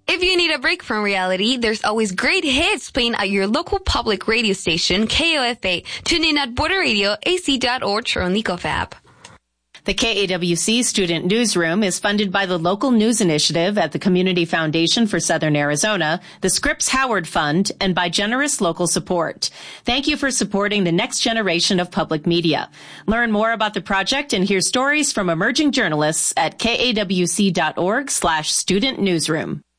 If you need a break from reality, there's always great hits playing at your local public radio station, KOFA. Tune in at Border Radio, AC.org, or on the Nikov app. The KAWC Student Newsroom is funded by the Local News Initiative at the Community Foundation for Southern Arizona, the Scripps Howard Fund, and by generous local support. Thank you for supporting the next generation of public media. Learn more about the project and hear stories from emerging journalists at kawc.org/studentnewsroom.